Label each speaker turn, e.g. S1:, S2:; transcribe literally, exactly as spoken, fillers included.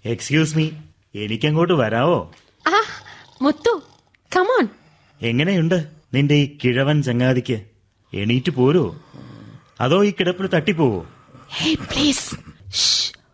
S1: Excuse me, എനിക്കങ്ങോട്ട് വരാവോ?
S2: ആ മുത്തു, come on.
S1: എങ്ങനെയുണ്ട് നിന്റെ ഈ കിഴവൻ ചങ്ങാതിക്ക്? എണീറ്റ് പോരോ അതോ ഈ കിടപ്പിൽ തട്ടിപ്പോവോ?
S2: ഹേ പ്ലീസ്.